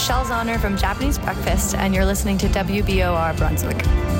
Michelle Zahner from Japanese Breakfast, and you're listening to WBOR Brunswick.